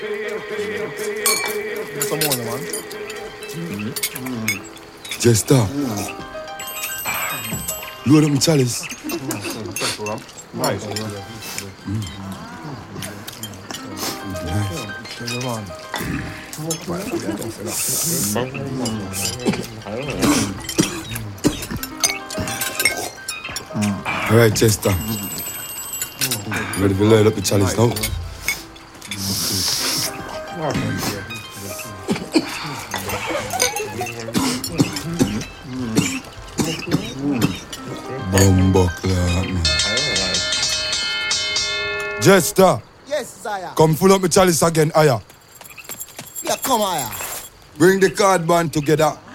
Some more, man. Jester. Load up my chalice. Nice. All right, Chester. Ready to load up the chalice now? Bumbuckler. Jester. Yes, Zaya. Come full up my chalice again, Aya. Yeah, come here. Bring the card band together.